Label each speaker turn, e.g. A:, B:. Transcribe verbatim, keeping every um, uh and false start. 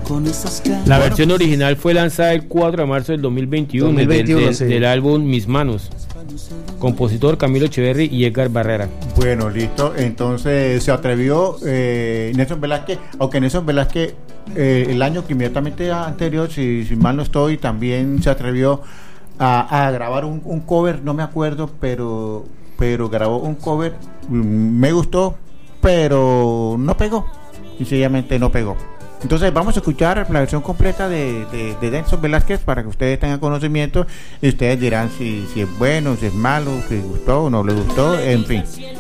A: La versión original fue lanzada el cuatro de marzo del dos mil veintiuno,
B: dos mil veintiuno
A: del, del,
B: sí.
A: del álbum Mis Manos. Compositor Camilo Echeverry y Edgar Barrera.
C: Bueno, listo. Entonces se atrevió eh, Nelson Velázquez, aunque Nelson Velázquez eh, el año que inmediatamente anterior, si, si mal no estoy, también se atrevió a, a grabar un, un cover, no me acuerdo, pero pero grabó un cover, me gustó, pero no pegó, sencillamente no pegó. Entonces vamos a escuchar la versión completa de, de, de Nelson Velázquez para que ustedes tengan conocimiento y ustedes dirán si, si es bueno, si es malo, si les gustó o no les gustó, en fin.